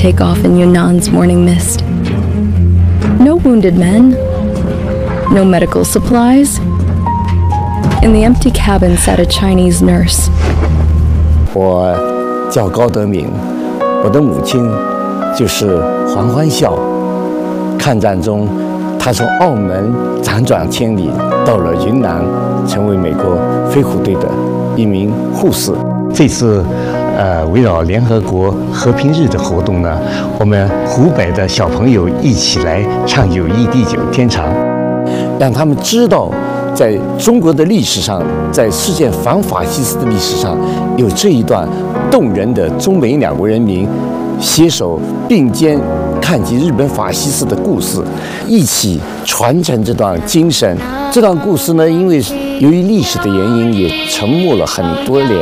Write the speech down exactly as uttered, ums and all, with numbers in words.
take off in Yunnan's morning mist. No wounded men, no medical supplies. In the empty cabin sat a Chinese nurse. 我叫高德敏，我的母亲就是黄欢笑。抗战中，她从澳门辗转千里到了云南，成为美国飞虎队的一名护士。这次，呃，围绕联合国和平日的活动呢，我们湖北的小朋友一起来唱《友谊地久天长》，让他们知道。在中国的历史上，在世界反法西斯的历史上，有这一段动人的中美两国人民携手并肩抗击日本法西斯的故事，一起传承这段精神。这段故事呢，因为由于历史的原因，也沉默了很多年。